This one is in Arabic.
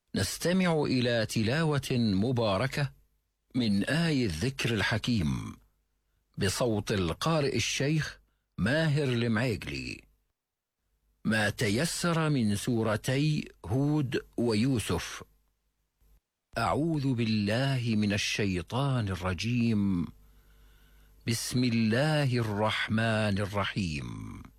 نستمع إلى تلاوة مباركة من آي الذكر الحكيم بصوت القارئ الشيخ ماهر المعيقلي. ما تيسر من سورتي هود ويوسف. أعوذ بالله من الشيطان الرجيم. بسم الله الرحمن الرحيم.